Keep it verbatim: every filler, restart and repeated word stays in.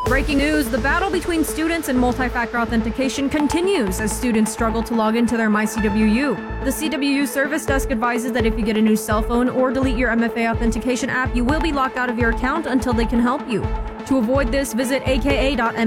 Breaking news, the battle between students and multi-factor authentication continues as students struggle to log into their MyCWU. The C W U service desk advises that if you get a new cell phone or delete your M F A authentication app, you will be locked out of your account until they can help you. To avoid this, visit a k a dot m